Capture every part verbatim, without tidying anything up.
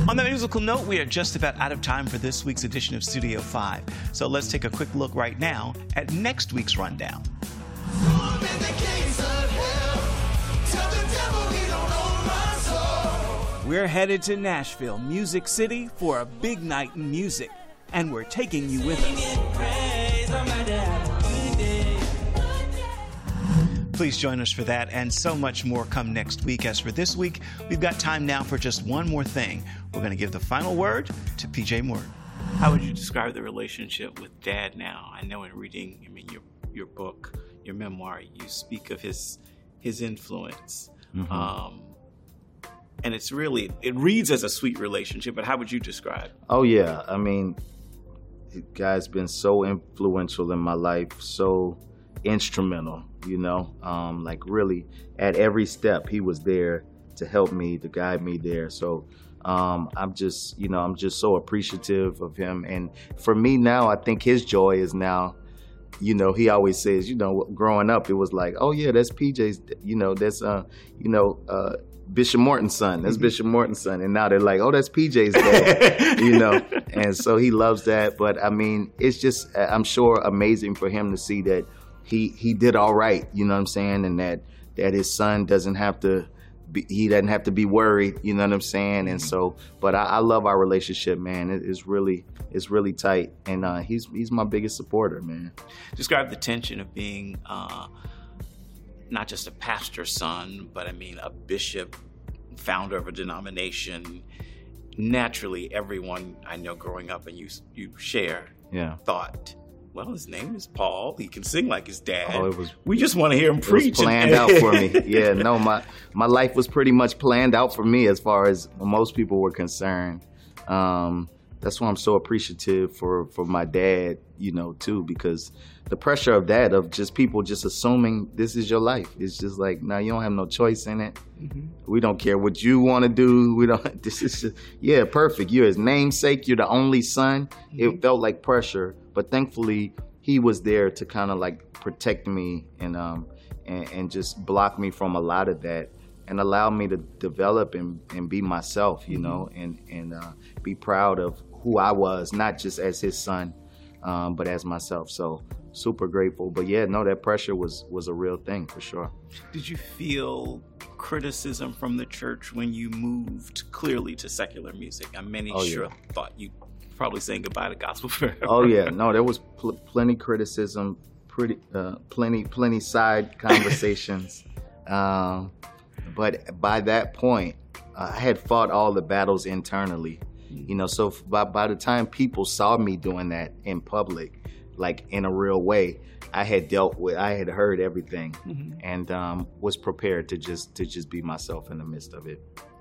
On that musical note, we are just about out of time for this week's edition of Studio five. So let's take a quick look right now at next week's rundown. We're headed to Nashville, Music City, for a big night in music, and we're taking you with us. Please join us for that and so much more come next week. As for this week, we've got time now for just one more thing. We're going to give the final word to P J Morton. How would you describe the relationship with Dad now? I know in reading, I mean, your your book, your memoir, you speak of his his influence. Mm-hmm. Um, and it's really, it reads as a sweet relationship, but how would you describe? Oh, yeah. I mean, the guy's been so influential in my life, so instrumental, you know, um, like really at every step he was there to help me, to guide me there. So um, I'm just, you know, I'm just so appreciative of him. And for me now, I think his joy is now, you know, he always says, you know, growing up, it was like, oh yeah, that's P J's, you know, that's, uh, you know, uh, Bishop Morton's son. That's mm-hmm. Bishop Morton's son. And now they're like, oh, that's P J's dad, you know. And so he loves that. But I mean, it's just, I'm sure, amazing for him to see that he he did all right, you know what I'm saying? And that, that his son doesn't have to, be, he doesn't have to be worried, you know what I'm saying? And so, but I, I love our relationship, man. It, it's really, it's really tight. And uh, he's he's my biggest supporter, man. Describe the tension of being uh, not just a pastor's son, but I mean a bishop, founder of a denomination. Naturally, everyone I know growing up and you you share yeah. thought, well, his name is Paul. He can sing like his dad. Oh, it was. We just want to hear him preach. It was planned out for me. Yeah, no, my my life was pretty much planned out for me as far as most people were concerned. Um, that's why I'm so appreciative for, for my dad, you know, too, because the pressure of that, of just people just assuming this is your life. It's just like, now you don't have no choice in it. Mm-hmm. We don't care what you want to do. We don't, this is just, yeah, perfect. You're his namesake. You're the only son. Mm-hmm. It felt like pressure, but thankfully he was there to kind of like protect me and, um, and, and just block me from a lot of that and allow me to develop and, and be myself, you mm-hmm. know, and, and uh, be proud of who I was, not just as his son, um, but as myself. So super grateful. But yeah, no, that pressure was was a real thing for sure. Did you feel criticism from the church when you moved clearly to secular music? I'm many oh, sure yeah. thought you probably saying goodbye to gospel forever. Oh yeah, no, there was pl- plenty criticism, pretty uh, plenty plenty side conversations. um, but by that point, uh, I had fought all the battles internally. You know, so by, by the time people saw me doing that in public, like in a real way, I had dealt with, I had heard everything mm-hmm. and um, was prepared to just to just be myself in the midst of it.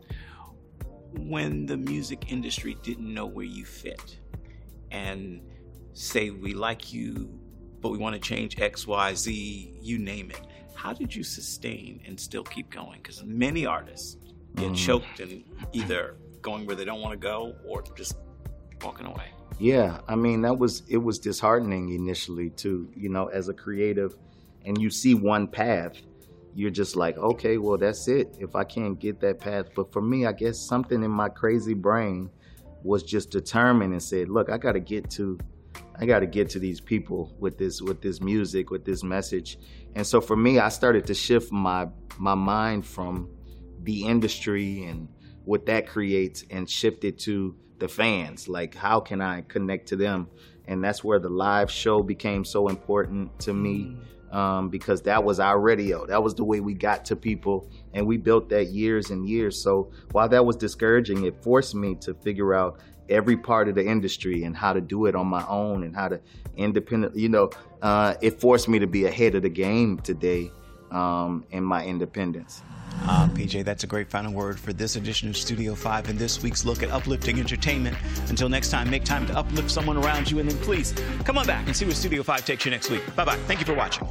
When the music industry didn't know where you fit and say, we like you, but we want to change X, Y, Z, you name it, how did you sustain and still keep going? Because many artists get mm. choked in either going where they don't want to go or just walking away. Yeah, I mean, that was, it was disheartening initially too, you know, as a creative, and you see one path, you're just like, okay, well, that's it. If I can't get that path. But for me, I guess something in my crazy brain was just determined and said, look, I got to get to, I got to get to these people with this, with this music, with this message. And so for me, I started to shift my, my mind from the industry and what that creates and shift it to the fans. Like, how can I connect to them? And that's where the live show became so important to me, um, because that was our radio. That was the way we got to people, and we built that years and years. So while that was discouraging, it forced me to figure out every part of the industry and how to do it on my own and how to independent, you know, uh, it forced me to be ahead of the game today um, in my independence. Uh, P J, that's a great final word for this edition of Studio five and this week's look at uplifting entertainment. Until next time, make time to uplift someone around you, and then please come on back and see where Studio five takes you next week. Bye-bye. Thank you for watching.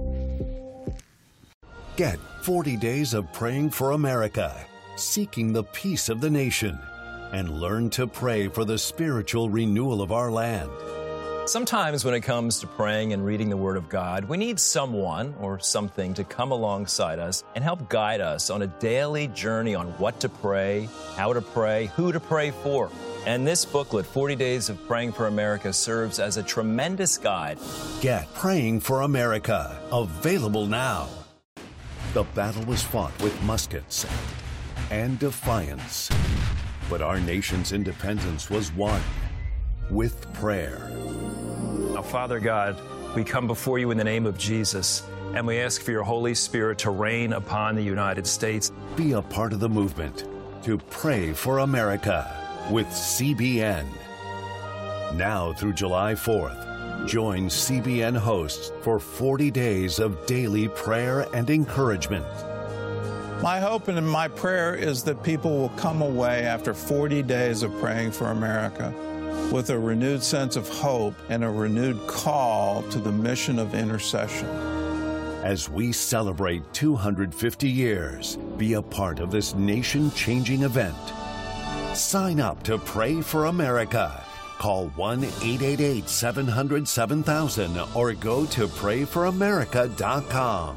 Get forty days of praying for America, seeking the peace of the nation, and learn to pray for the spiritual renewal of our land. Sometimes when it comes to praying and reading the Word of God, we need someone or something to come alongside us and help guide us on a daily journey on what to pray, how to pray, who to pray for. And this booklet, forty days of Praying for America, serves as a tremendous guide. Get Praying for America, available now. The battle was fought with muskets and defiance, but our nation's independence was won with prayer. Now, Father God, we come before you in the name of Jesus, and we ask for your Holy Spirit to reign upon the United States. Be a part of the movement to Pray for America with C B N. Now through July fourth, join C B N hosts for forty days of daily prayer and encouragement. My hope and my prayer is that people will come away after forty days of praying for America with a renewed sense of hope and a renewed call to the mission of intercession. As we celebrate two hundred fifty years, be a part of this nation-changing event. Sign up to Pray for America. Call one eight eight eight, seven hundred, seven thousand or go to pray for america dot com.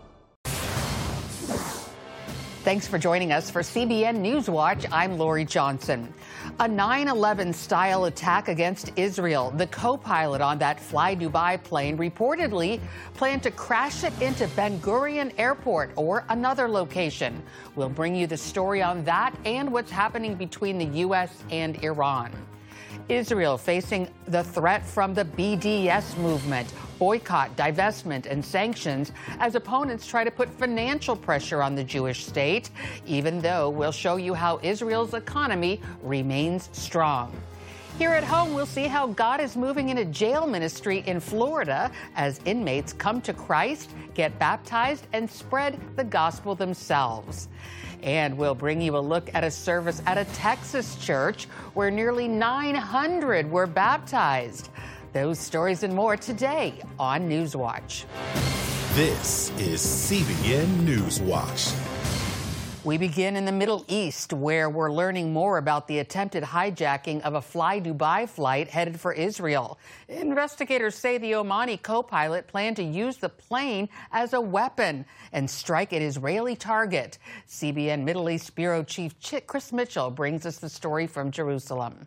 Thanks for joining us for C B N Newswatch. I'm Lori Johnson. A nine eleven style attack against Israel. The co-pilot on that Fly Dubai plane reportedly planned to crash it into Ben Gurion Airport or another location. We'll bring you the story on that and what's happening between the U S and Iran. Israel facing the threat from the B D S movement, boycott, divestment, and sanctions as opponents try to put financial pressure on the Jewish state, even though we'll show you how Israel's economy remains strong. Here at home, we'll see how God is moving in a jail ministry in Florida as inmates come to Christ, get baptized, and spread the gospel themselves. And we'll bring you a look at a service at a Texas church where nearly nine hundred were baptized. Those stories and more today on Newswatch. This is C B N Newswatch. We begin in the Middle East, where we're learning more about the attempted hijacking of a Fly Dubai flight headed for Israel. Investigators say the Omani co-pilot planned to use the plane as a weapon and strike an Israeli target. C B N Middle East Bureau Chief Chris Mitchell brings us the story from Jerusalem.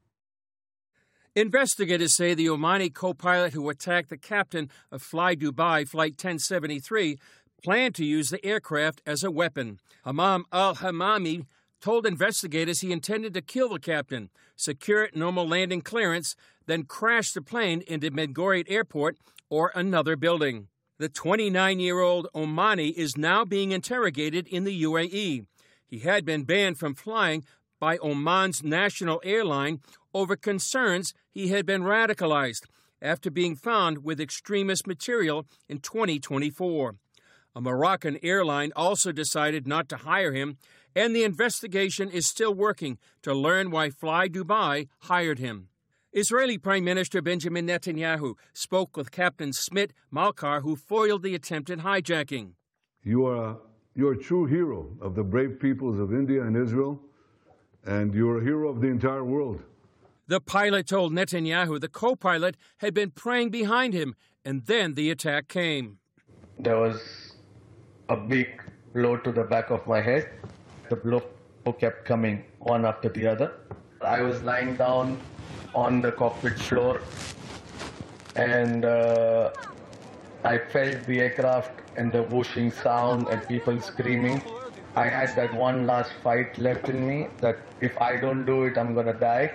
Investigators say the Omani co-pilot who attacked the captain of Fly Dubai Flight ten seventy-three planned to use the aircraft as a weapon. Hamam al-Hamami told investigators he intended to kill the captain, secure normal landing clearance, then crash the plane into Ben Gurion Airport or another building. The twenty-nine-year-old Omani is now being interrogated in the U A E. He had been banned from flying by Oman's national airline over concerns he had been radicalized after being found with extremist material in twenty twenty-four. A Moroccan airline also decided not to hire him, and the investigation is still working to learn why Fly Dubai hired him. Israeli Prime Minister Benjamin Netanyahu spoke with Captain Smit Malkar, who foiled the attempted hijacking. You are a, you're a true hero of the brave peoples of India and Israel, and you're a hero of the entire world. The pilot told Netanyahu the co-pilot had been praying behind him, and then the attack came. There was a big blow to the back of my head. The blow kept coming one after the other. I was lying down on the cockpit floor, and uh, I felt the aircraft and the whooshing sound and people screaming. I had that one last fight left in me that if I don't do it, I'm gonna die.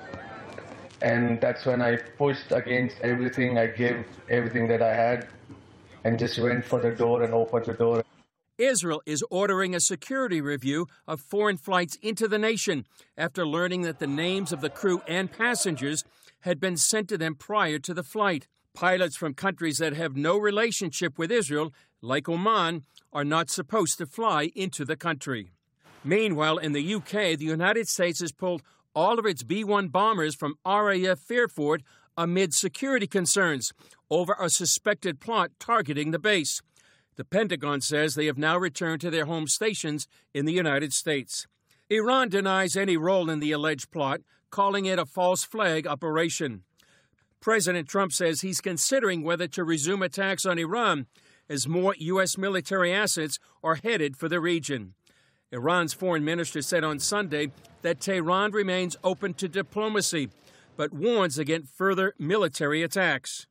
And that's when I pushed against everything. I gave everything that I had and just went for the door and opened the door. Israel is ordering a security review of foreign flights into the nation after learning that the names of the crew and passengers had been sent to them prior to the flight. Pilots from countries that have no relationship with Israel, like Oman, are not supposed to fly into the country. Meanwhile, in the U K, the United States has pulled all of its B one bombers from R A F Fairford amid security concerns over a suspected plot targeting the base. The Pentagon says they have now returned to their home stations in the United States. Iran denies any role in the alleged plot, calling it a false flag operation. President Trump says he's considering whether to resume attacks on Iran as more U S military assets are headed for the region. Iran's foreign minister said on Sunday that Tehran remains open to diplomacy, but warns against further military attacks.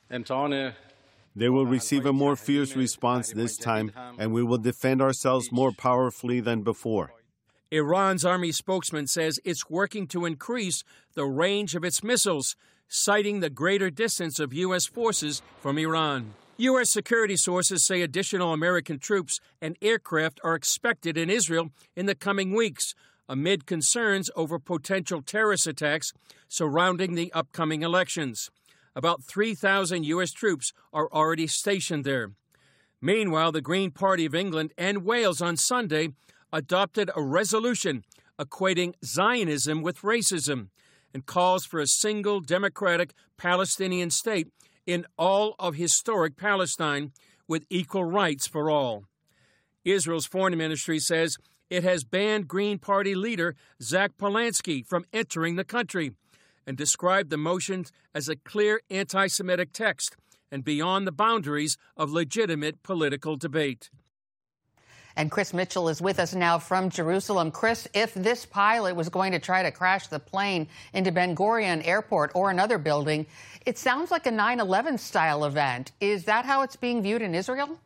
They will receive a more fierce response this time, and we will defend ourselves more powerfully than before. Iran's army spokesman says it's working to increase the range of its missiles, citing the greater distance of U S forces from Iran. U S security sources say additional American troops and aircraft are expected in Israel in the coming weeks, amid concerns over potential terrorist attacks surrounding the upcoming elections. About three thousand U S troops are already stationed there. Meanwhile, the Green Party of England and Wales on Sunday adopted a resolution equating Zionism with racism and calls for a single democratic Palestinian state in all of historic Palestine with equal rights for all. Israel's foreign ministry says it has banned Green Party leader Zach Polanski from entering the country and described the motion as a clear anti-Semitic text and beyond the boundaries of legitimate political debate. And Chris Mitchell is with us now from Jerusalem. Chris, if this pilot was going to try to crash the plane into Ben Gurion Airport or another building, it sounds like a nine eleven style event. Is that how it's being viewed in Israel?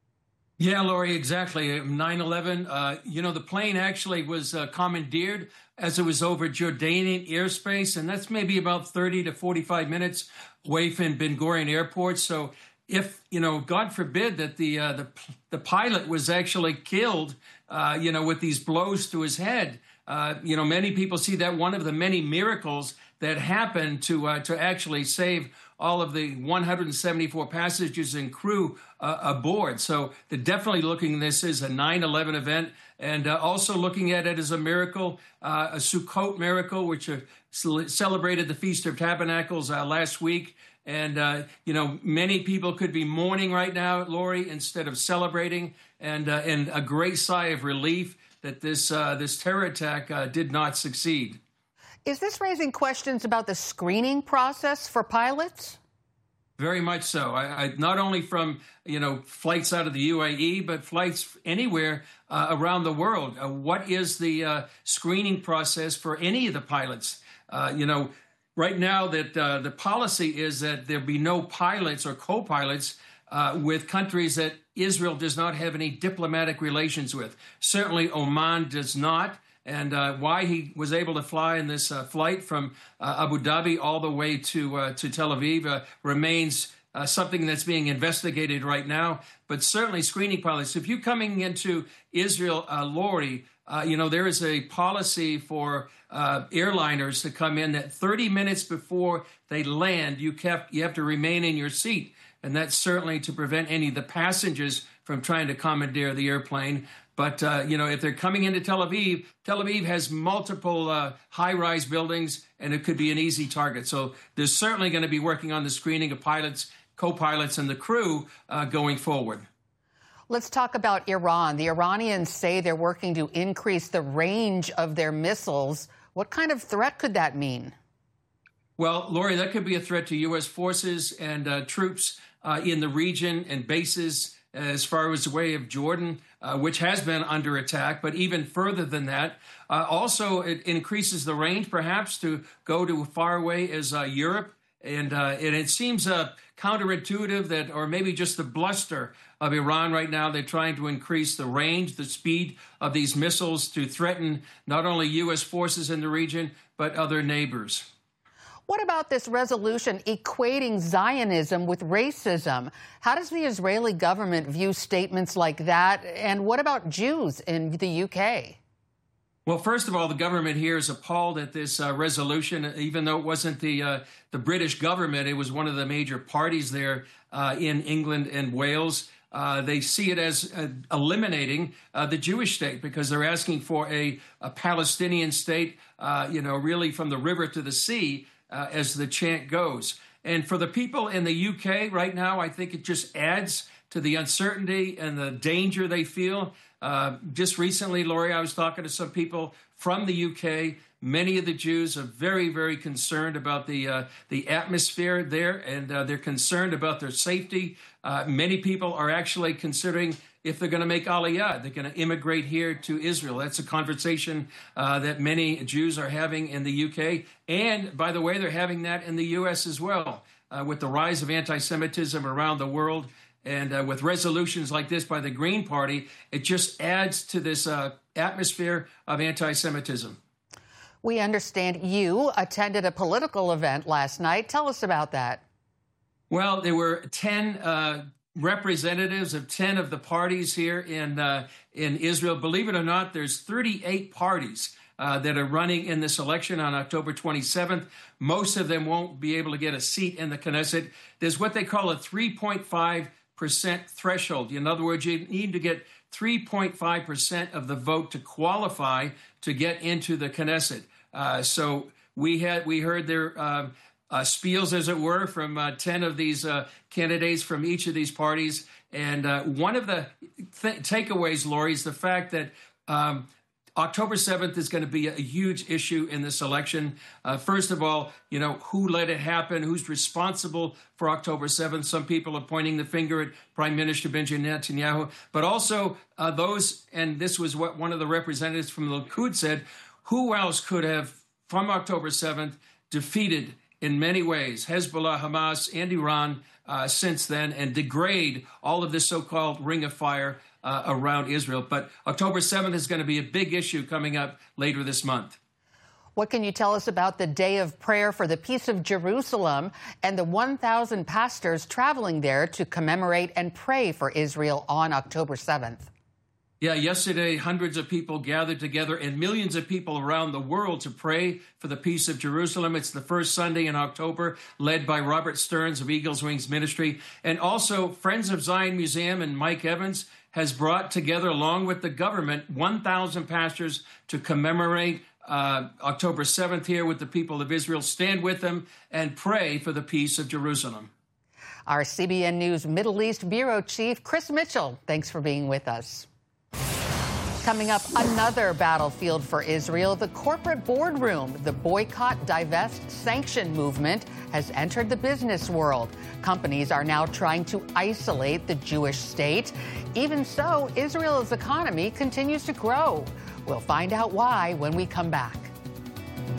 Yeah, Lori, exactly. nine eleven, uh, you know, the plane actually was uh, commandeered as it was over Jordanian airspace, and that's maybe about thirty to forty-five minutes away from Ben Gurion Airport. So if, you know, God forbid that the uh, the, the pilot was actually killed, uh, you know, with these blows to his head, uh, you know, many people see that one of the many miracles that happened to uh, to actually save all of the one hundred seventy-four passengers and crew uh, aboard. So they're definitely looking at this as a nine eleven event, and uh, also looking at it as a miracle, uh, a Sukkot miracle, which uh, celebrated the Feast of Tabernacles uh, last week. And, uh, you know, many people could be mourning right now, Lori, instead of celebrating, and uh, and a great sigh of relief that this uh, this terror attack uh, did not succeed. Is this raising questions about the screening process for pilots? Very much so. I, I, not only from, you know, flights out of the U A E, but flights anywhere uh, around the world. Uh, what is the uh, screening process for any of the pilots? Uh, you know, right now that uh, the policy is that there be no pilots or co-pilots uh, with countries that Israel does not have any diplomatic relations with. Certainly Oman does not. And uh, why he was able to fly in this uh, flight from uh, Abu Dhabi all the way to uh, to Tel Aviv uh, remains uh, something that's being investigated right now. But certainly screening pilots. If you're coming into Israel, uh, Lori, uh, you know, there is a policy for uh, airliners to come in that thirty minutes before they land, you, kept, you have to remain in your seat. And that's certainly to prevent any of the passengers from trying to commandeer the airplane. But, uh, you know, if they're coming into Tel Aviv, Tel Aviv has multiple uh, high-rise buildings, and it could be an easy target. So they're certainly going to be working on the screening of pilots, co-pilots, and the crew uh, going forward. Let's talk about Iran. The Iranians say they're working to increase the range of their missiles. What kind of threat could that mean? Well, Lori, that could be a threat to U S forces and uh, troops uh, in the region and bases as far as the way of Jordan, uh, which has been under attack, but even further than that. Uh, also, it increases the range, perhaps, to go to far away as uh, Europe. And, uh, and it seems uh, counterintuitive that, or maybe just the bluster of Iran right now, they're trying to increase the range, the speed of these missiles to threaten not only U S forces in the region, but other neighbors. What about this resolution equating Zionism with racism? How does the Israeli government view statements like that? And what about Jews in the U K? Well, first of all, the government here is appalled at this uh, resolution, even though it wasn't the uh, the British government. It was one of the major parties there uh, in England and Wales. Uh, they see it as uh, eliminating uh, the Jewish state because they're asking for a, a Palestinian state, uh, you know, really from the river to the sea, uh, as the chant goes. And for the people in the U K right now, I think it just adds to the uncertainty and the danger they feel. Uh, just recently, Lori, I was talking to some people from the U K. Many of the Jews are very, very concerned about the uh, the atmosphere there, and uh, they're concerned about their safety. Uh, many people are actually considering if they're going to make Aliyah, they're going to immigrate here to Israel. That's a conversation uh, that many Jews are having in the U K. And, by the way, they're having that in the U S as well, uh, with the rise of anti-Semitism around the world. And uh, with resolutions like this by the Green Party, it just adds to this uh, atmosphere of anti-Semitism. We understand you attended a political event last night. Tell us about that. Well, there were ten uh, representatives of ten of the parties here in uh, in Israel. Believe it or not, there's thirty-eight parties uh, that are running in this election on October twenty-seventh. Most of them won't be able to get a seat in the Knesset. There's what they call a three point five percent threshold. In other words, you need to get three point five percent of the vote to qualify to get into the Knesset. Uh, so we had we heard their uh, uh, spiels, as it were, from uh, ten of these uh, candidates from each of these parties. And uh, one of the th- takeaways, Lori, is the fact that um, October seventh is going to be a huge issue in this election. Uh, first of all, you know, who let it happen? Who's responsible for October seventh? Some people are pointing the finger at Prime Minister Benjamin Netanyahu, but also uh, those, and this was what one of the representatives from the Likud said, who else could have, from October seventh, defeated in many ways Hezbollah, Hamas, and Iran uh, since then, and degrade all of this so-called ring of fire Uh, around Israel. But October seventh is going to be a big issue coming up later this month. What can you tell us about the day of prayer for the peace of Jerusalem and the one thousand pastors traveling there to commemorate and pray for Israel on October seventh? Yeah, yesterday, hundreds of people gathered together and millions of people around the world to pray for the peace of Jerusalem. It's the first Sunday in October, led by Robert Stearns of Eagles Wings Ministry. And also, Friends of Zion Museum and Mike Evans has brought together, along with the government, one thousand pastors to commemorate uh, October seventh here with the people of Israel. Stand with them and pray for the peace of Jerusalem. Our C B N News Middle East Bureau Chief, Chris Mitchell, thanks for being with us. Coming up, another battlefield for Israel, the corporate boardroom. The boycott, divest, sanction movement has entered the business world. Companies are now trying to isolate the Jewish state. Even so, Israel's economy continues to grow. We'll find out why when we come back.